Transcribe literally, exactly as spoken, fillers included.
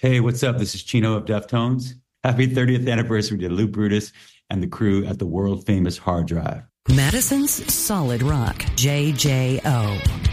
Hey, what's up? This is Chino of Deftones. Happy thirtieth anniversary to Lou Brutus and the crew at the world famous Hard Drive. Madison's Solid Rock, J J O.